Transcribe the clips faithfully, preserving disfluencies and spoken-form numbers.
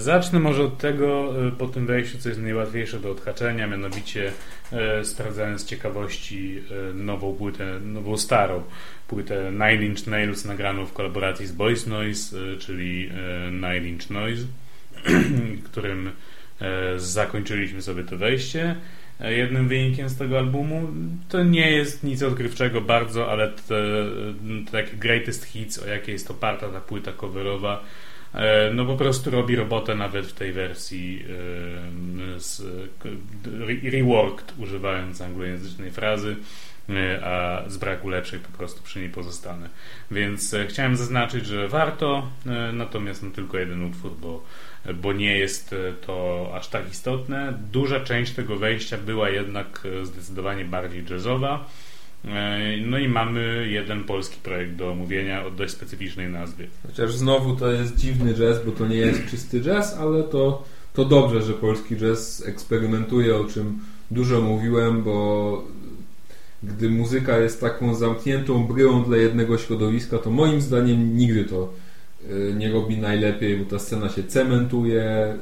Zacznę może od tego, po tym wejściu, co jest najłatwiejsze do odhaczenia, mianowicie sprawdzając z ciekawości nową płytę, nową starą płytę Nine Inch Nails nagraną w kolaboracji z Boys Noise, czyli Nine Inch Noise, którym zakończyliśmy sobie to wejście. Jednym wynikiem z tego albumu to nie jest nic odkrywczego bardzo, ale te, te takie greatest hits, o jakie jest oparta ta płyta coverowa, no po prostu robi robotę nawet w tej wersji z reworked, używając anglojęzycznej frazy, a z braku lepszej po prostu przy niej pozostanę. Więc chciałem zaznaczyć, że warto, natomiast no tylko jeden utwór, bo, bo nie jest to aż tak istotne. Duża część tego wejścia była jednak zdecydowanie bardziej jazzowa. No i mamy jeden polski projekt do omówienia o dość specyficznej nazwie. Chociaż znowu to jest dziwny jazz, bo to nie jest czysty jazz, ale to, to dobrze, że polski jazz eksperymentuje, o czym dużo mówiłem, bo gdy muzyka jest taką zamkniętą bryłą dla jednego środowiska, to moim zdaniem nigdy to nie robi najlepiej, bo ta scena się cementuje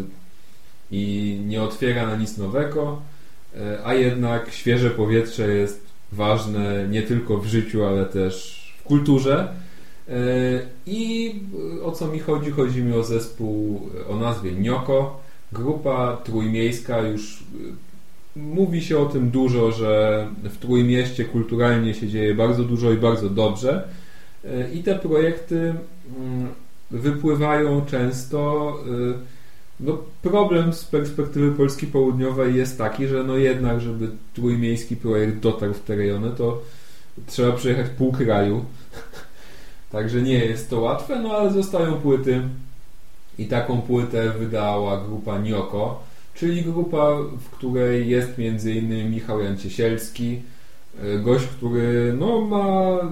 i nie otwiera na nic nowego, a jednak świeże powietrze jest ważne nie tylko w życiu, ale też w kulturze. I o co mi chodzi? Chodzi mi o zespół o nazwie Nioko. Grupa trójmiejska, już mówi się o tym dużo, że w Trójmieście kulturalnie się dzieje bardzo dużo i bardzo dobrze. I te projekty wypływają często. No, problem z perspektywy Polski Południowej jest taki, że no jednak, żeby trójmiejski projekt dotarł w te rejony, to trzeba przejechać pół kraju. Także nie jest to łatwe, no ale zostają płyty i taką płytę wydała grupa Nioko, czyli grupa, w której jest między innymi Michał Janciesielski, gość, który no ma